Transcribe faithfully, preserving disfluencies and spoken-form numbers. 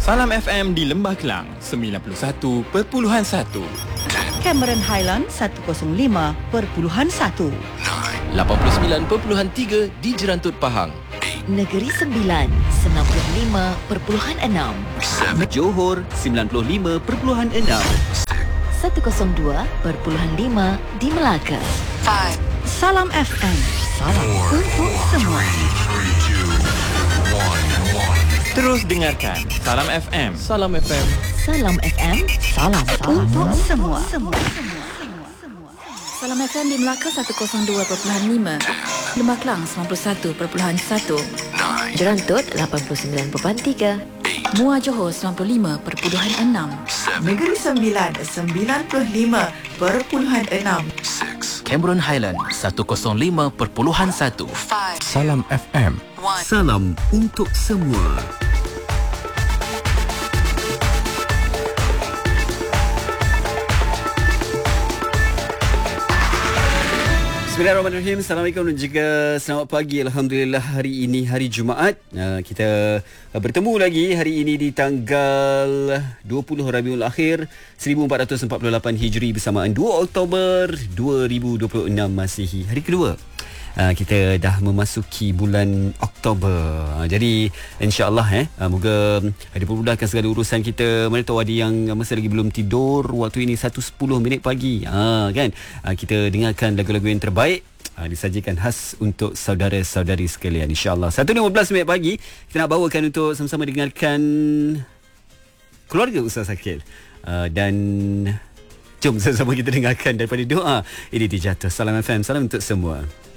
Salam F M di Lembah Kelang sembilan puluh satu perpuluhan satu. Cameron Highland seratus lima perpuluhan satu. lapan puluh sembilan perpuluhan tiga di Jerantut Pahang. Negeri Sembilan sembilan puluh lima perpuluhan enam. Johor sembilan puluh lima perpuluhan enam. seratus dua perpuluhan lima di Melaka. Salam F M. Salam untuk semua. Terus dengarkan Salam F M. Salam F M. Salam F M. Salam Untuk semua. Salam F M di Melaka seratus dua perpuluhan lima, Lembah Kelang sembilan puluh satu perpuluhan satu, Jerantut lapan puluh sembilan perpuluhan tiga, Muar Johor sembilan puluh lima perpuluhan enam, Negeri Sembilan sembilan puluh lima perpuluhan enam. Cameron Highland seratus lima perpuluhan satu. Salam F M. Salam untuk semua. Bismillahirrahmanirrahim. Assalamualaikum dan juga selamat pagi. Alhamdulillah, hari ini hari Jumaat. Uh, kita bertemu lagi hari ini di tanggal dua puluh Rabiul Akhir seribu empat ratus empat puluh lapan Hijri bersamaan dua Oktober dua ribu dua puluh enam Masihi. Hari kedua. Uh, kita dah memasuki bulan Oktober. Uh, jadi insya-Allah eh uh, moga dipermudahkan segala urusan kita. Mana tahu ada yang masih lagi belum tidur waktu ini satu sepuluh minit pagi. Ha uh, kan. Uh, kita dengarkan lagu-lagu yang terbaik uh, disajikan khas untuk saudara-saudari sekalian insya-Allah. satu lima belas minit pagi kita nak bawakan untuk sama-sama dengarkan Keluarga Ustaz Akil. Uh, dan jom sama-sama kita dengarkan daripada doa ini dijatuh. Salam F M. Salam untuk semua.